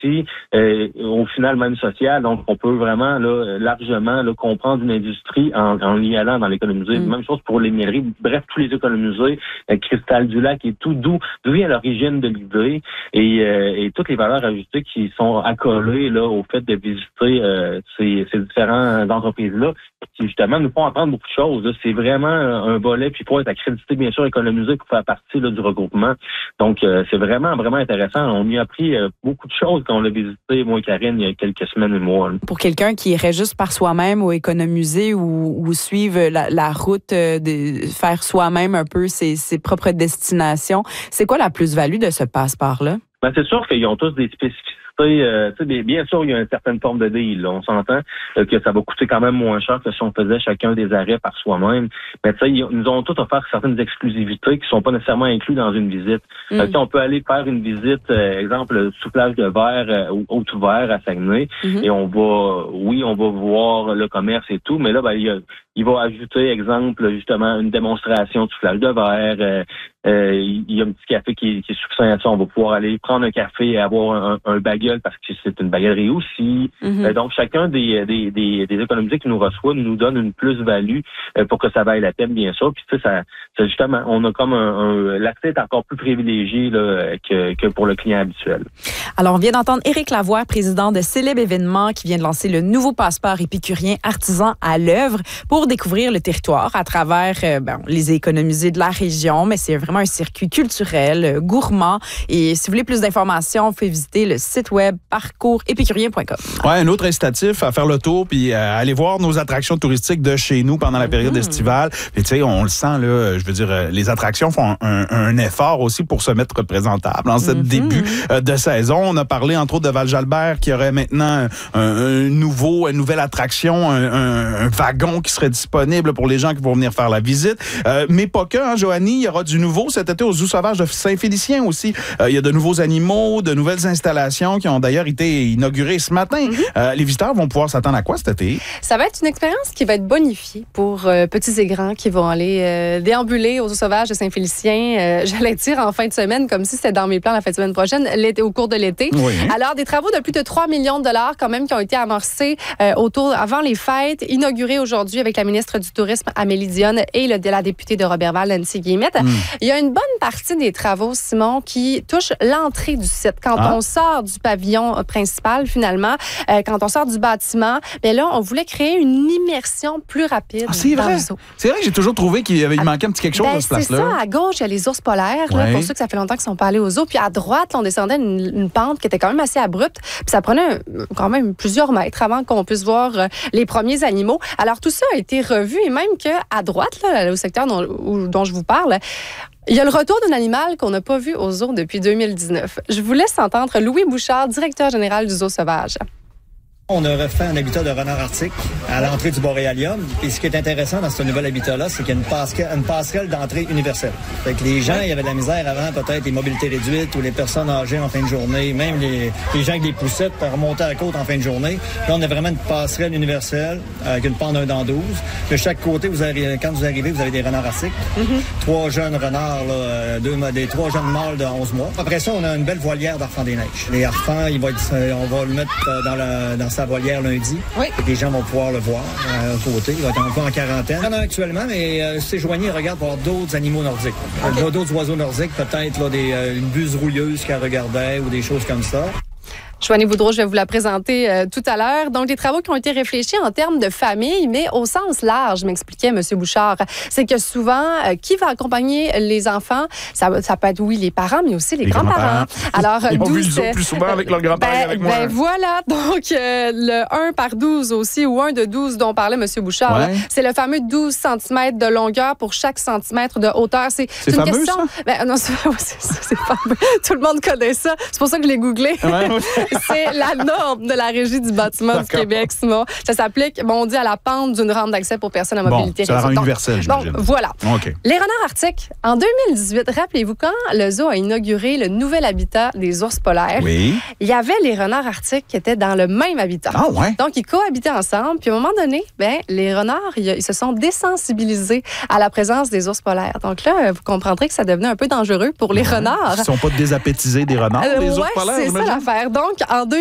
aussi, au final même social. Donc, on peut vraiment là, largement là, comprendre une industrie en y allant dans l'économusée. Même chose pour les mieleries. Bref, tous les économusées, Cristal du Lac et tout, d'où vient l'origine de l'idée et toutes les valeurs ajoutées qui sont accolées là au fait de visiter ces différentes entreprises-là, qui justement nous font apprendre beaucoup de choses. Là. C'est vraiment un volet, puis il faut être accrédité, bien sûr, économusée pour faire partie là, du regroupement. Donc, c'est vraiment, vraiment intéressant. On y a appris beaucoup de choses quand on l'a visité, moi et Karine, il y a quelques semaines et mois. Là. Pour quelqu'un qui irait juste par soi-même au économusée ou suivre la route de faire soi-même un peu ses propres destinations, c'est quoi la plus-value de ce passeport-là? Ben, c'est sûr qu'ils ont tous des spécificités. Bien sûr, il y a une certaine forme de deal. Là. On s'entend que ça va coûter quand même moins cher que si on faisait chacun des arrêts par soi-même. Mais ils nous ont tous offert certaines exclusivités qui sont pas nécessairement incluses dans une visite. On peut aller faire une visite, exemple, soufflage de verre au ouvert à Saguenay, et on va voir le commerce et tout, mais là, il va ajouter, exemple, justement, une démonstration de soufflage de verre. Il y a un petit café qui est suffisant à ça. On va pouvoir aller prendre un café et avoir un bagel parce que c'est une baguellerie aussi. Donc, chacun des économisés qui nous reçoit nous donne une plus-value pour que ça vaille la peine, bien sûr. Puis, tu sais, ça justement, on a comme l'accès est encore plus privilégié là, que pour le client habituel. Alors, on vient d'entendre Éric Lavoie, président de Célèbre Événements, qui vient de lancer le nouveau passeport épicurien artisan à l'œuvre pour découvrir le territoire à travers les économisés de la région, mais c'est vraiment un circuit culturel, gourmand. Et si vous voulez plus d'informations, vous pouvez visiter le site web parcoursépicurien.com. Ouais, un autre incitatif à faire le tour puis aller voir nos attractions touristiques de chez nous pendant la période estivale. Puis tu sais, on le sent là, je veux dire, les attractions font un effort aussi pour se mettre représentables en ce début de saison. On a parlé entre autres de Val-Jalbert qui aurait maintenant une nouvelle attraction, un wagon qui serait disponible pour les gens qui vont venir faire la visite. Mais pas que, hein, Joanie, il y aura du nouveau cet été au Zoo sauvage de Saint-Félicien aussi. Il y a de nouveaux animaux, de nouvelles installations qui ont d'ailleurs été inaugurées ce matin. Les visiteurs vont pouvoir s'attendre à quoi cet été? Ça va être une expérience qui va être bonifiée pour petits et grands qui vont aller déambuler au Zoo sauvage de Saint-Félicien. J'allais dire en fin de semaine, comme si c'était dans mes plans la fin de semaine prochaine, au cours de l'été. Oui. Alors, des travaux de plus de 3 millions de dollars quand même qui ont été amorcés avant les fêtes, inaugurés aujourd'hui avec la ministre du Tourisme, Amélie Dionne, et la députée de Roberval, Nancy Guillemette. Il y a une bonne partie des travaux, Simon, qui touchent l'entrée du site. Quand on sort du pavillon principal, finalement, quand on sort du bâtiment, bien là, on voulait créer une immersion plus rapide. C'est vrai. C'est vrai que j'ai toujours trouvé qu'il manquait un petit quelque chose à ce place-là. C'est ça. À gauche, il y a les ours polaires, là, pour ceux que ça fait longtemps qu'ils sont pas allés au zoo. Puis à droite, là, on descendait une pente qui était quand même assez abrupte. Puis ça prenait quand même plusieurs mètres avant qu'on puisse voir les premiers animaux. Alors, tout ça a été revu et même qu'à droite, là, au secteur dont je vous parle, il y a le retour d'un animal qu'on n'a pas vu au zoo depuis 2019. Je vous laisse entendre Louis Bouchard, directeur général du Zoo sauvage. On a refait un habitat de renard arctique à l'entrée du Boréalium. Et ce qui est intéressant dans ce nouvel habitat-là, c'est qu'il y a une passerelle d'entrée universelle. Fait que les gens, il y avait de la misère avant, peut-être les mobilités réduites ou les personnes âgées en fin de journée, même les gens avec des poussettes pour remonter à la côte en fin de journée. Là, on a vraiment une passerelle universelle avec une pente d'un dans 12. De chaque côté, quand vous arrivez, vous avez des renards arctiques. 3 jeunes renards, là, 3 jeunes mâles de 11 mois. Après ça, on a une belle volière d'harfans des neiges. Les harfans, on va le mettre dans sa volière lundi. Oui. Les gens vont pouvoir le voir à côté. Il va être encore en quarantaine. Il y en a actuellement, mais c'est joigné, il regarde pour avoir d'autres animaux nordiques. Okay. D'autres oiseaux nordiques, peut-être là, une buse rouilleuse qu'elle regardait ou des choses comme ça. Joanie Boudreau, je vais vous la présenter tout à l'heure. Donc, des travaux qui ont été réfléchis en termes de famille, mais au sens large, m'expliquait M. Bouchard. C'est que souvent, qui va accompagner les enfants? Ça peut être, oui, les parents, mais aussi les grands-parents. Alors, ils ont vu le zoo plus souvent avec leurs grands-parents qu'avec moi. Voilà. Donc, le 1 par 12 aussi, ou 1 de 12 dont parlait M. Bouchard, là, c'est le fameux 12 cm de longueur pour chaque centimètre de hauteur. C'est une fameux, question. Ça? Non, c'est fameux. Tout le monde connaît ça. C'est pour ça que je l'ai googlé. C'est la norme de la Régie du bâtiment du Québec, Simon. Ça s'applique, on dit, à la pente d'une rampe d'accès pour personnes à mobilité réduite. Ça rend universel, j'imagine. Voilà. Okay. Les renards arctiques, en 2018, rappelez-vous, quand le zoo a inauguré le nouvel habitat des ours polaires, il y avait les renards arctiques qui étaient dans le même habitat. Ah ouais? Donc, ils cohabitaient ensemble. Puis, à un moment donné, les renards, ils se sont désensibilisés à la présence des ours polaires. Donc là, vous comprendrez que ça devenait un peu dangereux pour les renards. Ils ne sont pas désappétisés des renards, les ours polaires, c'est ça l'affaire. Donc, en